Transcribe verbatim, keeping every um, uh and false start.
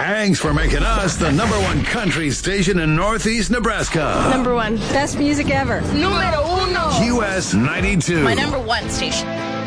Thanks for making us the number one country station in Northeast Nebraska. Number one. Best music ever. Número uno. U S ninety-two. My number one station.